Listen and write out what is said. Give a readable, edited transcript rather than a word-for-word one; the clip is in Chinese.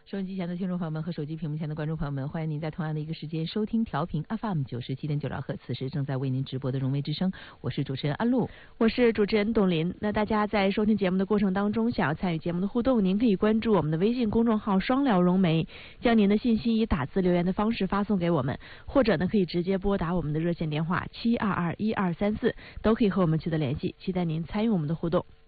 收音机前的听众朋友们和手机屏幕前的观众朋友们，欢迎您在同样的一个时间收听调频 FM 97.9兆赫，此时正在为您直播的荣卫之声，我是主持人安露， 我是主持人董林。那大家在收听节目的过程当中，想要参与节目的互动，您可以关注我们的微信公众号双聊融媒，将您的信息以打字留言的方式发送给我们，或者呢可以直接拨打我们的热线电话7221234，都可以和我们取得联系，期待您参与我们的互动。